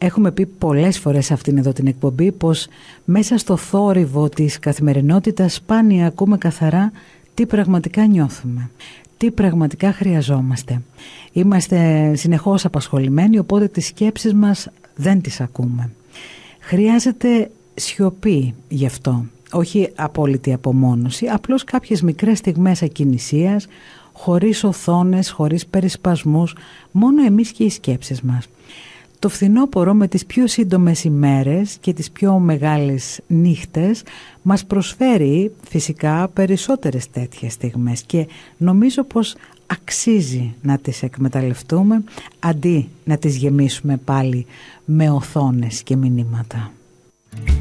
Έχουμε πει πολλές φορές σε αυτήν εδώ την εκπομπή πως μέσα στο θόρυβο της καθημερινότητας σπάνια ακούμε καθαρά τι πραγματικά νιώθουμε, τι πραγματικά χρειαζόμαστε. Είμαστε συνεχώς απασχολημένοι, οπότε τις σκέψεις μας δεν τις ακούμε. Χρειάζεται σιωπή γι' αυτό, όχι απόλυτη απομόνωση, απλώς κάποιες μικρές στιγμές ακινησίας, χωρίς οθόνες, χωρίς περισπασμούς, μόνο εμείς και οι σκέψεις μας. Το φθινόπωρο με τις πιο σύντομες ημέρες και τις πιο μεγάλες νύχτες μας προσφέρει φυσικά περισσότερες τέτοιες στιγμές και νομίζω πως αξίζει να τις εκμεταλλευτούμε αντί να τις γεμίσουμε πάλι με οθόνες και μηνύματα.